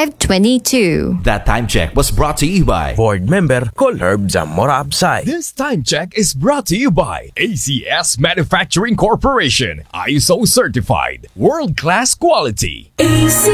522. That time check was brought to you by Board member Colherb Zamora Absay. This time check is brought to you by ACS Manufacturing Corporation, ISO certified, world-class quality.